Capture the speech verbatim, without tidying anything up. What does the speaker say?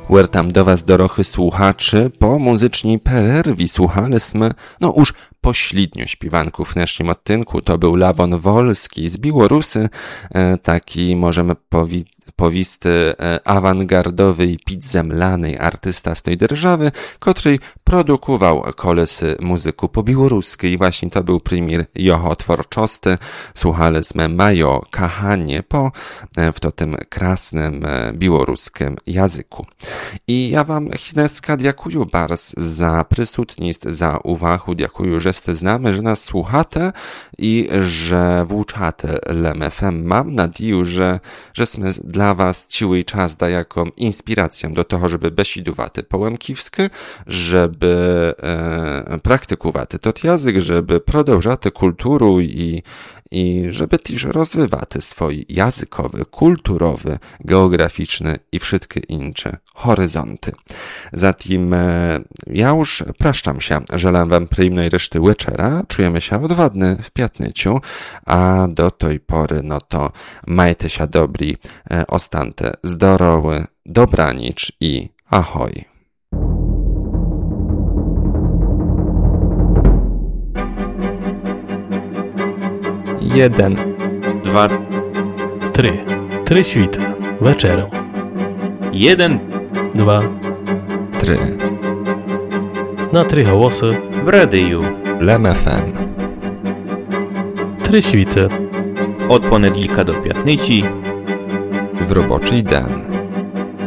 Wertam do was, dorochy słuchaczy. Po muzycznej pererwi słuchaliśmy, no już pośrednio śpiewanków w naszym odtynku. To był Lawon Wolski z Białorusy, taki możemy powiedzieć powisty awangardowy i pizzemlanej artysta z tej держawy, który produkował kolesy muzyku po białoruskiej. Właśnie to był premier jeho tworczosty. Słuchaliśmy Majo Kahanie po w to tym krasnym białoruskim języku. I ja wam chneska dziękuję bardzo za przysutność, za uwagę. Dziękuję, że ste znamy, że nas słuchacie i że włóczacie L M F M. Mam nadzieję, że żeśmy dla was ciły czas da jaką inspirację do tego, żeby besidowaty połemkiwskie, żeby e, praktykowaty tot język, żeby продовжати kulturę i, i żeby też rozwywaty swój językowy, kulturowy, geograficzny i wszystkie inne horyzonty. Zatem e, ja już praszczam się, żelam wam przyjemnej reszty wieczera, czujemy się odwadny w piatnyciu, a do tej pory no to majcie się dobri, e, ostante zdrowy, dobranic i ahoj. Jeden, dwa, Три. Три świty. Wieczerą. jeden, Dwa. Try. Na trzy głosy. w radiu. L M F M. Trzy świty. Od poniedziałka do piatnicy. W roboczy den.